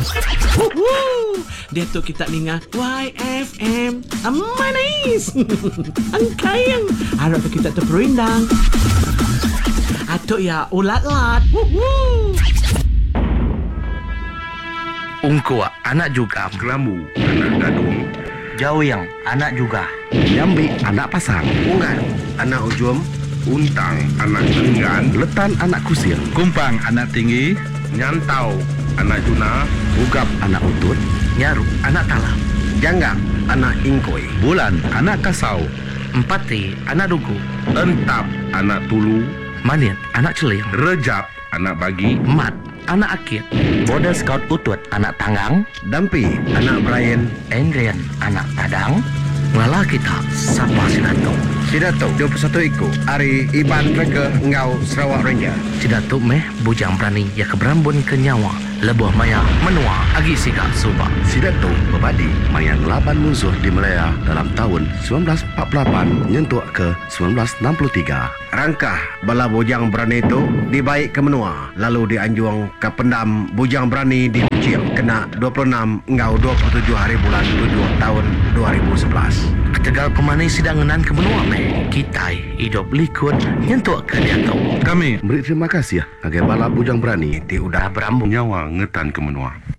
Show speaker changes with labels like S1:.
S1: Dia tu kita dengar YFM. Manis. Angkayang. Harap tu kita terperindang. Atuk ya ulat-lat.
S2: Ungkua anak juga.
S3: Kelamu anak gadung.
S2: Jauhyang anak juga.
S4: Nyambi anak pasang.
S3: Ungan anak ujum. Untang anak enggan.
S4: Letan anak kusir.
S5: Kumpang anak tinggi.
S3: Nyantau anak juna.
S4: Ugap anak utut.
S2: Nyaru anak talam.
S3: Janggak anak ingkoi.
S5: Bulan anak kasau.
S2: Empati anak dugu.
S3: Entap anak tulu.
S2: Manian anak celing.
S3: Rejap anak bagi.
S2: Mat anak akit. Border Scout utut anak tanggang.
S3: Dampi anak Brian.
S2: Endrian anak tadang. Ngala kita sapa Sidato.
S3: Sidato 21 iku. Ari Iban Rega Ngau Sarawak Ranger.
S2: Sidato meh bujang berani ya keberambun ke nyawa. Lebuh maya menua agi sikap subak.
S4: Sidato berbadi mayan laban musuh di Malaya dalam tahun 1948 nyentuh ke 1963.
S3: Rangkah bala bujang berani itu dibaik ke menua. Lalu dianjuang ke pendam bujang berani di Kuching. Kena 26 Ngau 27 hari bulan 7 tahun 2011.
S2: Ketegal kemana sidanganan ke menua meh. Kita hidup likut nyentuh ke dia tahu.
S5: Kami
S4: Beri terima kasih ya agai bala bujang berani
S3: Ti udah
S2: Berambung
S3: nyawa ngetan ke menua.